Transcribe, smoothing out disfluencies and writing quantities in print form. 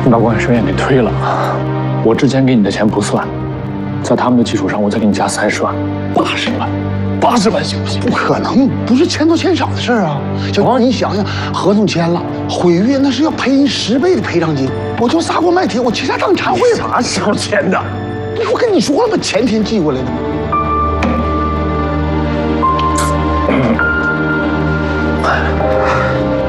你把管水也给退了，我之前给你的钱不算，在他们的基础上，我再给你加30万，80万，80万行不行？ 不可能，不是钱多钱少的事儿啊！小王，你想想，合同签了，毁约那是要赔你10倍的赔偿金。我就撒锅卖铁，我倾家荡产，我也啥时候签的？ 我跟你说了吗？前天寄过来的。